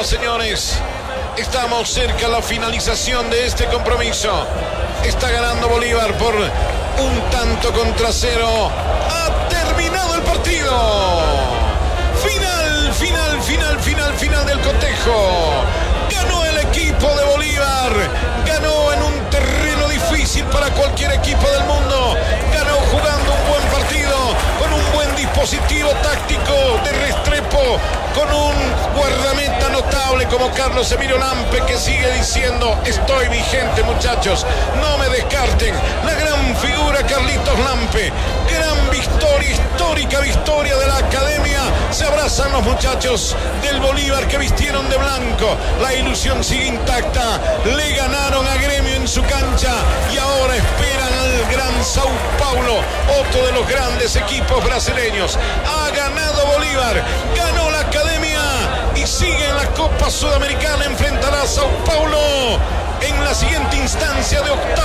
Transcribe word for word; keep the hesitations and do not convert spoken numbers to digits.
damas, señores, estamos cerca de la finalización de este compromiso. Está ganando Bolívar por un tanto contra cero. Ha terminado el partido. Final, final, final, final, final del cotejo. Ganó el equipo de Bolívar. Ganó en un terreno difícil para cualquier equipo del mundo. Ganó jugando un buen partido, con un buen dispositivo táctico de Restrepo, con un guardameta notable como Carlos Emilio Lampe, que sigue diciendo: estoy vigente, muchachos, no me descarten. La gran figura Carlitos Lampe. Gran victoria, histórica victoria de la academia. Se abrazan los muchachos del Bolívar que vistieron de blanco. La ilusión sigue intacta. Le ganaron a Gremio en su cancha y ahora esperan al gran Sao Paulo, otro de los grandes equipos brasileños. Ha ganado Bolívar, ganó la academia y sigue en la Copa Sudamericana. Enfrentará a Sao Paulo en la siguiente instancia de octavos.